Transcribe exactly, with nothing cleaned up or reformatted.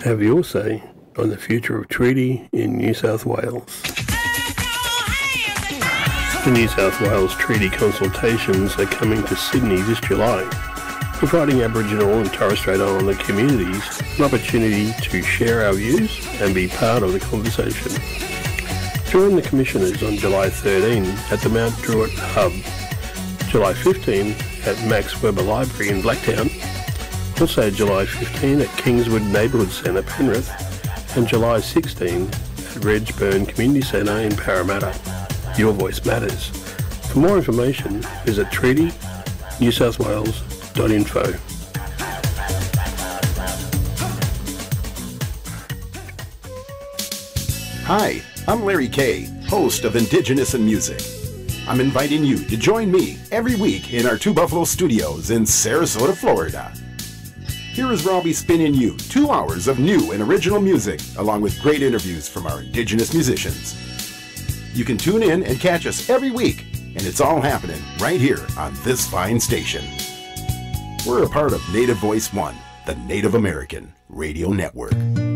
Have your say on the future of treaty in New South Wales. The New South Wales treaty consultations are coming to Sydney this July, providing Aboriginal and Torres Strait Islander communities an opportunity to share our views and be part of the conversation. Join the Commissioners on July thirteenth at the Mount Druitt Hub, July fifteenth at Max Weber Library in Blacktown, also July fifteenth at Kingswood Neighbourhood Centre, Penrith, and July sixteenth at Redburn Community Centre in Parramatta. Your voice matters. For more information, visit treaty new south wales dot info. Hi, I'm Larry Kay, host of Indigenous in Music. I'm inviting you to join me every week in our Two Buffalo studios in Sarasota, Florida. Here is Robbie spinning you two hours of new and original music, along with great interviews from our Indigenous musicians. You can tune in and catch us every week, and it's all happening right here on this fine station. We're a part of Native Voice One, the Native American Radio Network.